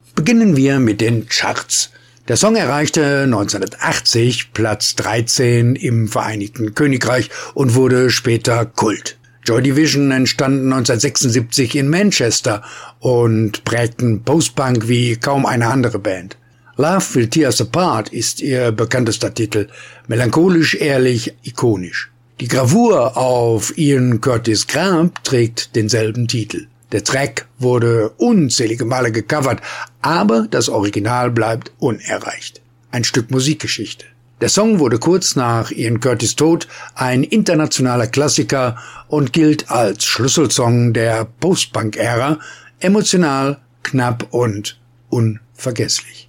Beginnen wir mit den Charts. Der Song erreichte 1980 Platz 13 im Vereinigten Königreich und wurde später Kult. Joy Division entstanden 1976 in Manchester und prägten Post-Punk wie kaum eine andere Band. Love Will Tear Us Apart ist ihr bekanntester Titel, melancholisch, ehrlich, ikonisch. Die Gravur auf Ian Curtis Grab trägt denselben Titel. Der Track wurde unzählige Male gecovert, aber das Original bleibt unerreicht. Ein Stück Musikgeschichte. Der Song wurde kurz nach Ian Curtis' Tod ein internationaler Klassiker und gilt als Schlüsselsong der Post-Punk-Ära, emotional, knapp und unvergesslich.